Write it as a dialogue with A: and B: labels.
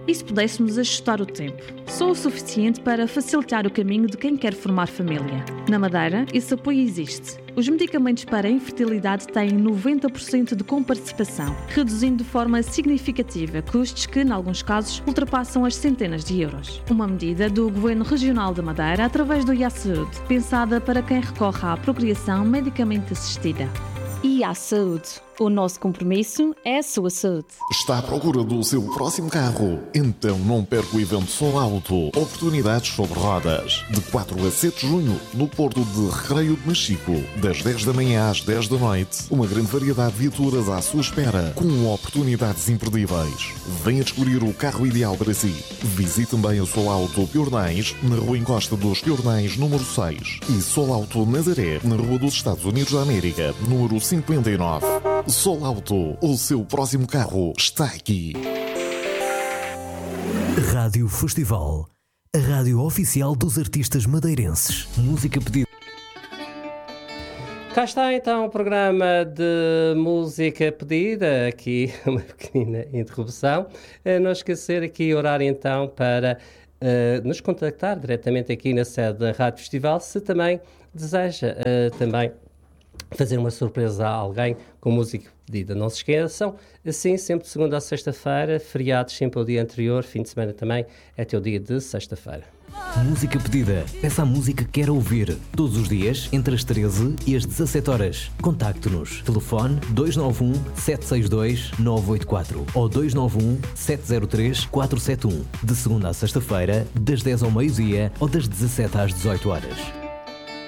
A: E se pudéssemos ajustar o tempo? Só o suficiente para facilitar o caminho de quem quer formar família. Na Madeira, esse apoio existe. Os medicamentos para a infertilidade têm 90% de comparticipação, reduzindo de forma significativa custos que, em alguns casos, ultrapassam as centenas de euros. Uma medida do Governo Regional da Madeira através do IA-Saúde, pensada para quem recorre à procriação medicamente assistida. IA-Saúde. O nosso compromisso é a sua saúde.
B: Está à procura do seu próximo carro? Então não perca o evento Sol Auto. Oportunidades sobre rodas. De 4 a 7 de junho, no Porto de Recreio de Machico. Das 10 da manhã às 10 da noite. Uma grande variedade de viaturas à sua espera, com oportunidades imperdíveis. Venha descobrir o carro ideal para si. Visite também a Sol Auto Piornães, na Rua Encosta dos Piornães, número 6. E Sol Auto Nazaré, na Rua dos Estados Unidos da América, número 59. Sol Auto, o seu próximo carro está aqui.
C: Rádio Festival, a rádio oficial dos artistas madeirenses. Música pedida.
D: Cá está então o programa de música pedida, aqui uma pequenina interrupção. Não esquecer aqui orar então para nos contactar diretamente aqui na sede da Rádio Festival, se também deseja também fazer uma surpresa a alguém com música pedida. Não se esqueçam, assim, sempre de segunda a sexta-feira, feriados sempre ao dia anterior, fim de semana também, até o dia de sexta-feira.
C: Música pedida. Peça a música que quer ouvir. Todos os dias, entre as 13 e as 17 horas. Contacte-nos. Telefone 291 762 984 ou 291 703 471. De segunda a sexta-feira, das 10 ao meio-dia ou das 17 às 18 horas.